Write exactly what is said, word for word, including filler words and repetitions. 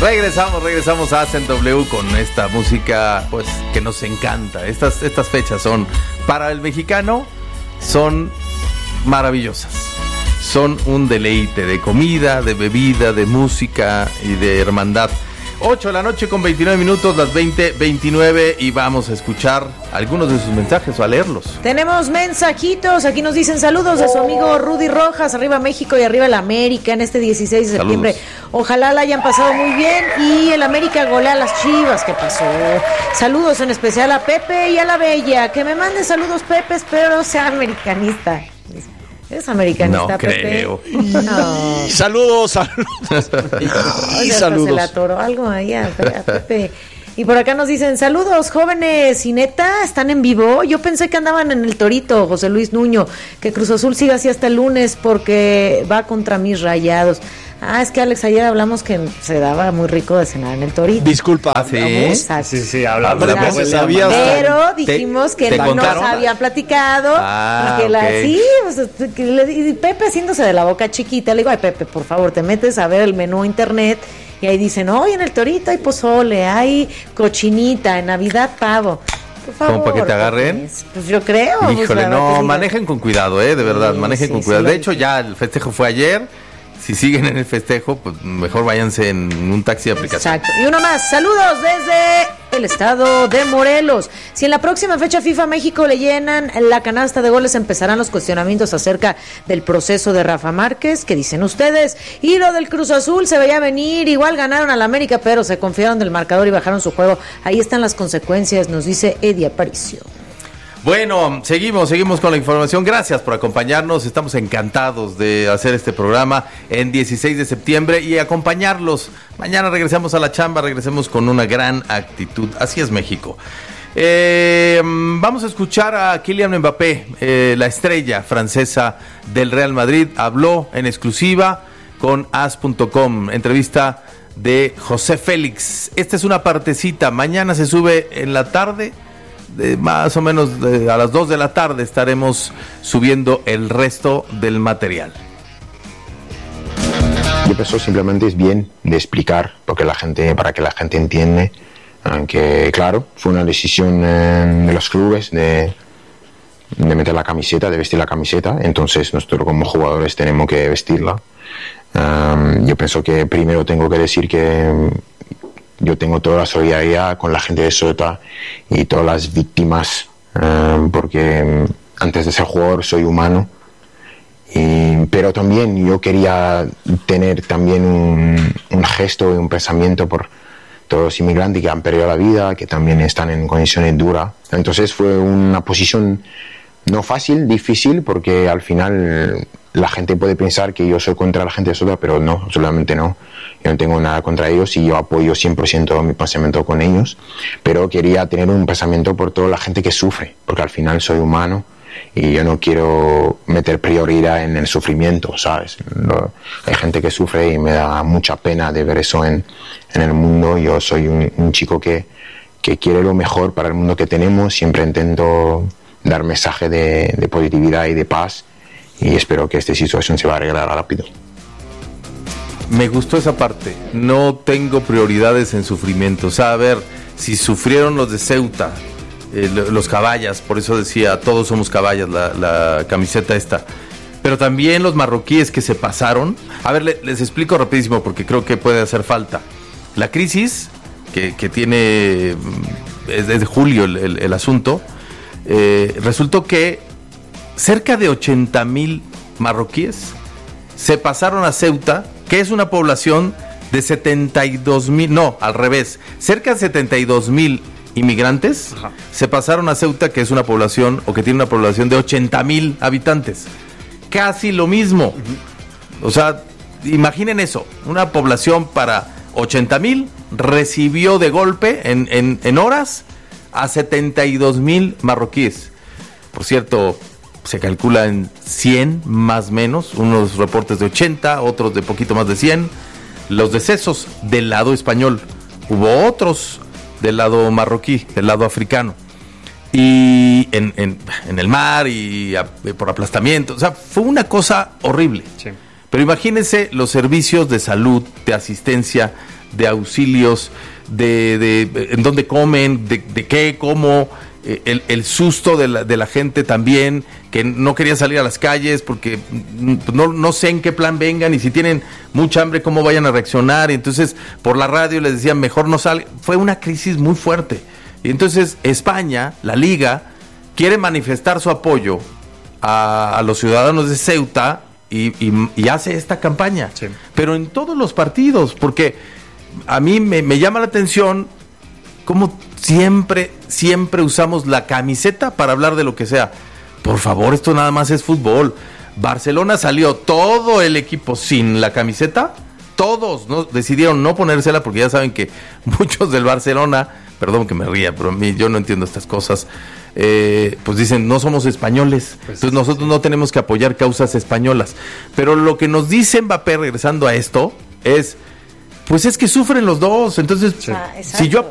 Regresamos, regresamos a Hacen W con esta música, pues, que nos encanta. Estas, estas fechas son, para el mexicano, son maravillosas. Son un deleite de comida, de bebida, de música y de hermandad. ocho de la noche con veintinueve minutos, las veinte veintinueve, y vamos a escuchar algunos de sus mensajes o a leerlos. Tenemos mensajitos, aquí nos dicen saludos de su amigo Rudy Rojas, arriba México y arriba el América en este dieciséis de septiembre. Saludos. Ojalá la hayan pasado muy bien y el América golea a las Chivas, ¿qué pasó? Saludos en especial a Pepe y a la Bella, que me mande saludos Pepe, espero sea americanista. ¿Eres americanista, no Pepe? Creo. No. Saludos, saludos. Y saludos. Se la atoró algo ahí a, a Pepe. Y por acá nos dicen, saludos jóvenes, y neta, ¿están en vivo? Yo pensé que andaban en el Torito, José Luis Nuño, que Cruz Azul siga así hasta el lunes porque va contra mis Rayados. Ah, es que Alex, ayer hablamos que se daba muy rico de cenar en el Torito. Disculpa. ¿Ah, sí? Exacto. Sí, sí, hablamos. Pero, pero dijimos ¿Te, que te no contaron? nos había platicado. Ah, y que la, okay. sí, pues, que le, y Pepe haciéndose de la boca chiquita. Le digo, ay, Pepe, por favor, te metes a ver el menú internet. Y ahí dicen, hoy en el Torito hay pozole, hay cochinita, en Navidad pavo. Por favor. ¿Cómo para que te agarren? Pues, pues yo creo. Híjole, pues, no, manejen con cuidado, eh, de verdad, sí, manejen sí, con cuidado. sí, de hecho, ya el festejo fue ayer. Si siguen en el festejo, pues mejor váyanse en un taxi de aplicación. Exacto. Y uno más, saludos desde el estado de Morelos. Si en la próxima fecha FIFA México le llenan la canasta de goles, empezarán los cuestionamientos acerca del proceso de Rafa Márquez. ¿Qué dicen ustedes? Y lo del Cruz Azul se veía venir, igual ganaron al América, pero se confiaron del marcador y bajaron su juego. Ahí están las consecuencias, nos dice Eddie Aparicio. Bueno, seguimos, seguimos con la información. Gracias por acompañarnos. Estamos encantados de hacer este programa en dieciséis de septiembre y acompañarlos. Mañana regresamos a la chamba, regresemos con una gran actitud. Así es México. Eh, vamos a escuchar a Kylian Mbappé, eh, la estrella francesa del Real Madrid. Habló en exclusiva con as punto com. Entrevista de José Félix. Esta es una partecita. Mañana se sube en la tarde. De más o menos de, a las dos de la tarde estaremos subiendo el resto del material. Yo pienso simplemente es bien de explicar porque la gente, para que la gente entiende que claro, fue una decisión eh, de los clubes de, de meter la camiseta, de vestir la camiseta, entonces nosotros como jugadores tenemos que vestirla. Um, yo pienso que primero tengo que decir que yo tengo toda la solidaridad con la gente de Ceuta y todas las víctimas, eh, porque antes de ser jugador soy humano, y, pero también yo quería tener también un, un gesto y un pensamiento por todos los inmigrantes que han perdido la vida, que también están en condiciones duras. Entonces fue una posición no fácil, difícil, porque al final la gente puede pensar que yo soy contra la gente de Ceuta, pero no, absolutamente no. Yo no tengo nada contra ellos y yo apoyo cien por ciento mi pensamiento con ellos, pero quería tener un pensamiento por toda la gente que sufre, porque al final soy humano y yo no quiero meter prioridad en el sufrimiento, ¿sabes? No, hay gente que sufre y me da mucha pena de ver eso en, en el mundo. Yo soy un, un chico que, que quiere lo mejor para el mundo que tenemos, siempre intento dar mensaje de, de positividad y de paz y espero que esta situación se va a arreglar rápido. Me gustó esa parte. No tengo prioridades en sufrimiento. O sea, a ver, si sufrieron los de Ceuta, eh, los caballas, por eso decía, todos somos caballas, la, la camiseta esta. Pero también los marroquíes que se pasaron. A ver, le, les explico rapidísimo porque creo que puede hacer falta. La crisis que, que tiene, es desde julio el, el, el asunto, eh, resultó que cerca de ochenta mil marroquíes se pasaron a Ceuta, que es una población de setenta y dos mil, no, al revés, cerca de setenta y dos mil inmigrantes. Ajá. Se pasaron a Ceuta, que es una población, o que tiene una población de ochenta mil habitantes. Casi lo mismo. Uh-huh. O sea, imaginen eso, una población para ochenta mil recibió de golpe, en, en, en horas, a setenta y dos mil marroquíes. Por cierto, se calcula en cien más o menos, unos reportes de ochenta, otros de poquito más de cien. Los decesos del lado español, hubo otros del lado marroquí, del lado africano, y en, en, en el mar y a, por aplastamiento. O sea, fue una cosa horrible. Sí. Pero imagínense los servicios de salud, de asistencia, de auxilios, de, de en dónde comen, de, de qué, cómo, eh, el, el susto de la, de la gente también, que no quería salir a las calles porque no, no sé en qué plan vengan y si tienen mucha hambre cómo vayan a reaccionar, y entonces por la radio les decían mejor no salgan. Fue una crisis muy fuerte. Y entonces España, la Liga, quiere manifestar su apoyo a, a los ciudadanos de Ceuta y, y, y hace esta campaña. Sí. Pero en todos los partidos, porque a mí me, me llama la atención cómo siempre, siempre usamos la camiseta para hablar de lo que sea. Por favor, esto nada más es fútbol. Barcelona salió todo el equipo sin la camiseta. Todos ¿no? decidieron no ponérsela porque ya saben que muchos del Barcelona, perdón que me ría, pero a mí yo no entiendo estas cosas, eh, pues dicen no somos españoles, pues entonces nosotros sí. no tenemos que apoyar causas españolas. Pero lo que nos dice Mbappé regresando a esto es, pues es que sufren los dos, entonces sí. si yo